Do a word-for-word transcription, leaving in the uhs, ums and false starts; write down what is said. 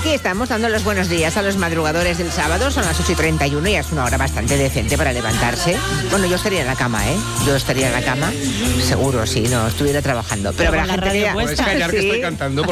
aquí estamos dando los buenos días a los madrugadores del sábado. Son las ocho y treinta y uno y es una hora bastante decente para levantarse. Bueno, yo estaría en la cama, ¿eh? Yo estaría en la cama, seguro, si no estuviera trabajando. Pero, Pero habrá con la gente radio que... puesta. Puedes callar que Sí. estoy cantando.